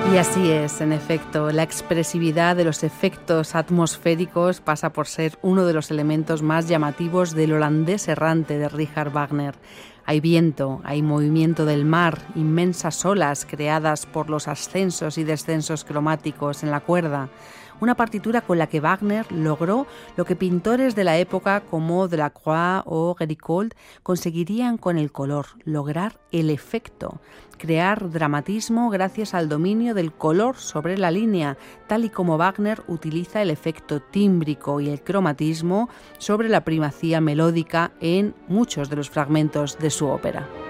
Y así es, en efecto, la expresividad de los efectos atmosféricos pasa por ser uno de los elementos más llamativos del holandés errante de Richard Wagner. Hay viento, hay movimiento del mar, inmensas olas creadas por los ascensos y descensos cromáticos en la cuerda. Una partitura con la que Wagner logró lo que pintores de la época como Delacroix o Géricault conseguirían con el color, lograr el efecto, crear dramatismo gracias al dominio del color sobre la línea, tal y como Wagner utiliza el efecto tímbrico y el cromatismo sobre la primacía melódica en muchos de los fragmentos de su ópera.